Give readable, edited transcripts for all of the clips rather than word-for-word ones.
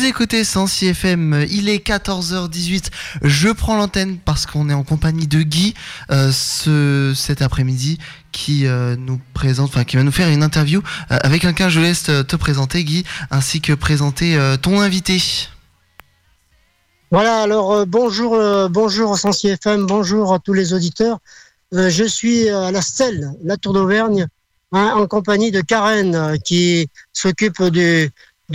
Vous écoutez Sensi FM, il est 14h18. Je prends l'antenne parce qu'on est en compagnie de Guy cet après-midi qui nous présente, enfin qui va nous faire une interview avec quelqu'un. Je laisse te présenter, Guy, ainsi que présenter ton invité. Voilà, alors bonjour Sensi FM, bonjour à tous les auditeurs. Je suis à la Stèle, la Tour d'Auvergne, en compagnie de Karen qui s'occupe de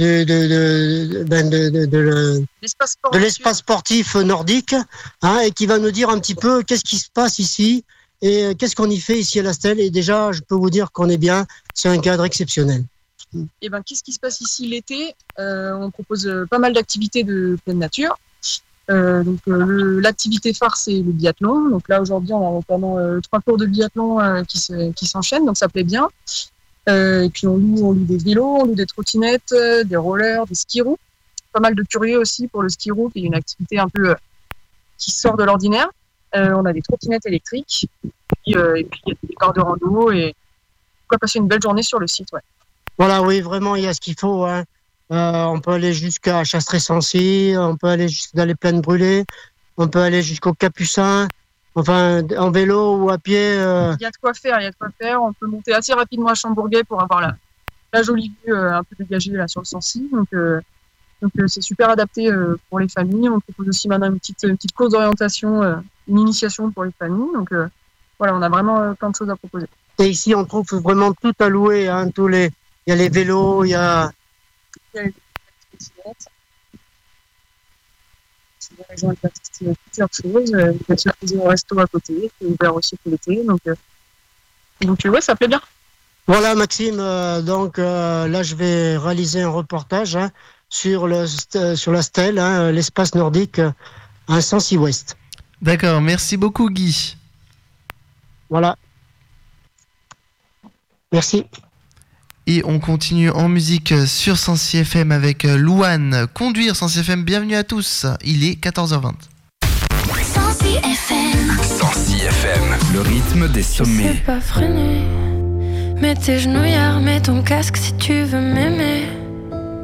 l'espace sportif nordique, et qui va nous dire un petit peu qu'est-ce qui se passe ici et qu'est-ce qu'on y fait ici à la Stèle. Et déjà, je peux vous dire qu'on est bien, c'est un cadre exceptionnel. Et ben, qu'est-ce qui se passe ici l'été? On propose pas mal d'activités de pleine nature. L'activité phare, c'est le biathlon. Donc là, aujourd'hui, on a notamment 3 cours de biathlon qui s'enchaînent, donc ça plaît bien. Et puis on loue des vélos, on loue des trottinettes, des rollers, des skis-roues. Pas mal de curieux aussi pour le ski-roue, qui est une activité un peu qui sort de l'ordinaire. On a des trottinettes électriques, et puis il y a des cars de rando, et pourquoi passer une belle journée sur le site, ouais. Voilà, oui, vraiment, il y a ce qu'il faut, hein. On peut aller jusqu'à Chastré-Sancy, on peut aller dans les plaines brûlées, on peut aller jusqu'au Capucin, enfin en vélo ou à pied. Il y a de quoi faire, on peut monter assez rapidement à Chambourguet pour avoir la jolie vue un peu dégagée là sur le Sancy, donc c'est super adapté pour les familles. On propose aussi maintenant une petite course d'orientation, une initiation pour les familles, donc voilà, on a vraiment plein de choses à proposer. Et ici on trouve vraiment tout à louer, hein, il y a les vélos, il y a les gens peuvent tester plusieurs choses, ils peuvent se poser au resto à côté, c'est ouvert aussi pour l'été, donc ouais, ça plaît bien. Voilà Maxime, donc là je vais réaliser un reportage sur la Stèle, l'espace nordique à Sancy-Ouest. D'accord, merci beaucoup Guy. Voilà. Merci. Et on continue en musique sur Sensi FM avec Louane. Conduire Sensi FM, bienvenue à tous. Il est 14h20. Sensi FM. Sensi FM, le rythme des sommets. Je sais pas freiner. Mets tes genouillères, mets ton casque si tu veux m'aimer.